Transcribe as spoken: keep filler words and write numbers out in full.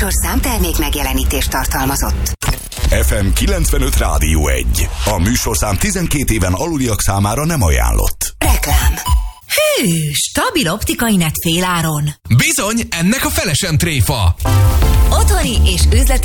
műsor számtermék megjelenítést tartalmazott. ef em kilencvenöt Rádió egy. A műsorszám tizenkét éven aluliak számára nem ajánlott. Reklám. Hű, stabil optikai net féláron. Bizony, ennek a fele sem tréfa. Otthoni és üzleti